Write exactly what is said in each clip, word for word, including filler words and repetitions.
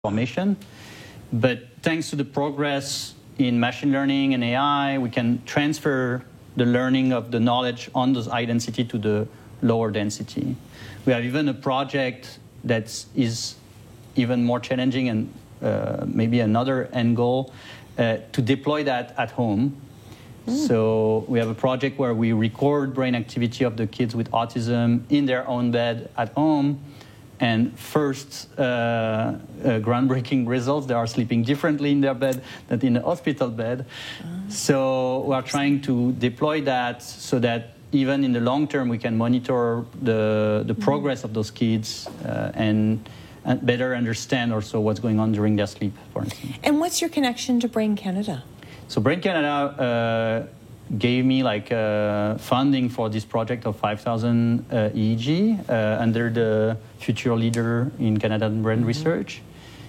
information. But thanks to the progress in machine learning and A I, we can transfer the learning of the knowledge on those high density to the lower density. We have even a project that is even more challenging and uh, maybe another end goal uh, to deploy that at home. Mm. So we have a project where we record brain activity of the kids with autism in their own bed at home. And first uh, uh, groundbreaking results, they are sleeping differently in their bed than in a hospital bed. Mm. So we are trying to deploy that so that even in the long term, we can monitor the, the progress of those kids uh, and, and better understand also what's going on during their sleep, for instance. And what's your connection to Brain Canada? So Brain Canada uh, gave me like uh, funding for this project of five thousand uh, E E G uh, under the Future Leader in Canadian Brain mm-hmm. Research.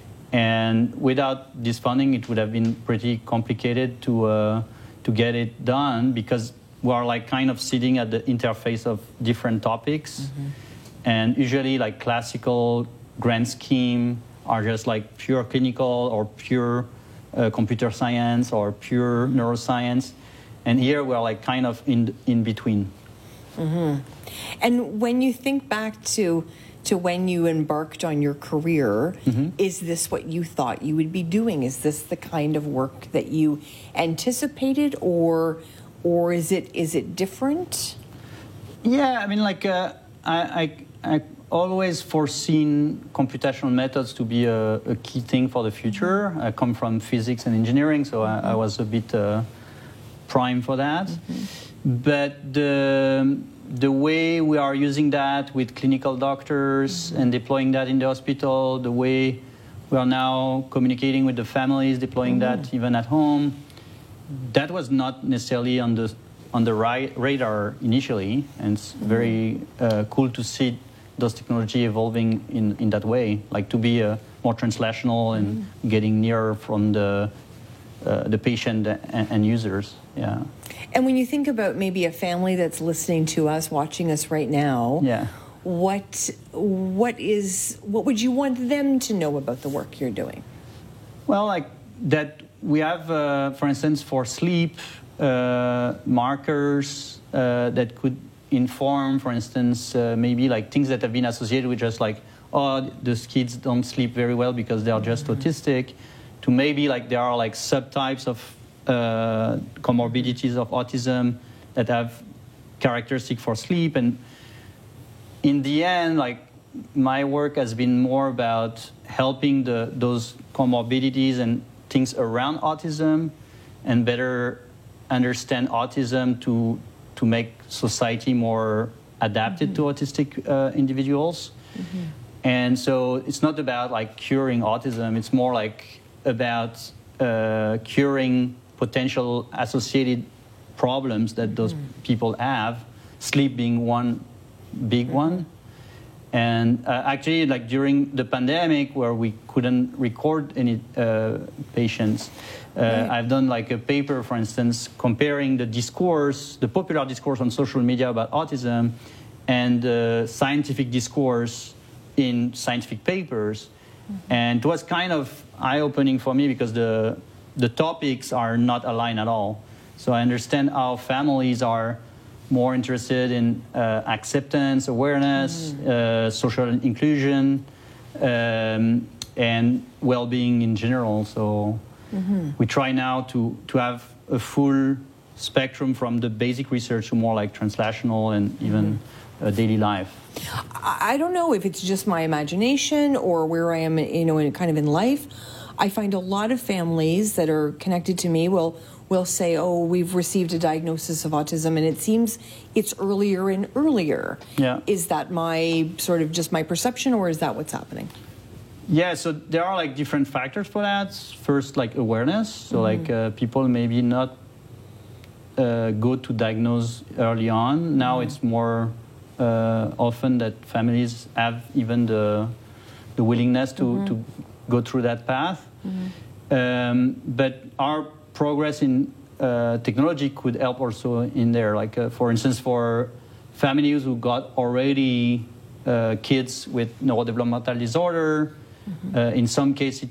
And without this funding, it would have been pretty complicated to, uh, to get it done because we are like kind of sitting at the interface of different topics. Mm-hmm. And usually like classical grant scheme are just like pure clinical or pure uh, computer science or pure neuroscience. And here we're like kind of in, in between. Mm-hmm. And when you think back to, to when you embarked on your career, mm-hmm. is this what you thought you would be doing? Is this the kind of work that you anticipated, or or is it is it different? Yeah, I mean, like uh, I, I, I always foreseen computational methods to be a, a key thing for the future. I come from physics and engineering, so mm-hmm. I, I was a bit uh, prime for that. Mm-hmm. But the the way we are using that with clinical doctors mm-hmm. and deploying that in the hospital, the way we are now communicating with the families, deploying mm-hmm. that even at home, that was not necessarily on the on the right radar initially, and it's very uh, cool to see those technology evolving in, in that way, like to be uh, more translational and mm-hmm. getting nearer from the uh, the patient and, and users. Yeah. And when you think about maybe a family that's listening to us, watching us right now, yeah. what what is what would you want them to know about the work you're doing? Well, like that we have, uh, for instance, for sleep, uh, markers uh, that could inform, for instance, uh, maybe like things that have been associated with just like, oh, those kids don't sleep very well because they are just mm-hmm. autistic, to maybe like there are like subtypes of uh, comorbidities of autism that have characteristic for sleep. And in the end, like my work has been more about helping the those comorbidities and things around autism and better understand autism to to make society more adapted mm-hmm. to autistic uh, individuals. Mm-hmm. And so it's not about like curing autism, it's more like about uh, curing potential associated problems that those mm-hmm. people have, sleep being one big mm-hmm. one. And uh, actually, like during the pandemic, where we couldn't record any uh, patients, uh, right. I've done like a paper, for instance, comparing the discourse, the popular discourse on social media about autism, and the scientific discourse in scientific papers. Mm-hmm. And it was kind of eye-opening for me because the the topics are not aligned at all. So I understand how families are more interested in uh, acceptance, awareness, mm. uh, social inclusion, um, and well-being in general. So mm-hmm. we try now to, to have a full spectrum from the basic research to more like translational and even mm-hmm. uh, daily life. I don't know if it's just my imagination or where I am, you know, in, kind of in life. I find a lot of families that are connected to me will will say, oh, we've received a diagnosis of autism, and it seems it's earlier and earlier. Yeah. Is that my sort of just my perception, or is that what's happening? Yeah, so there are like different factors for that. First, like awareness. So mm-hmm. like uh, people maybe not uh, go to diagnose early on. Now mm-hmm. it's more uh, often that families have even the the willingness to, mm-hmm. to go through that path. Mm-hmm. Um, but our progress in uh, technology could help also in there. Like, uh, for instance, for families who got already uh, kids with neurodevelopmental disorder, Mm-hmm. Uh, in some cases,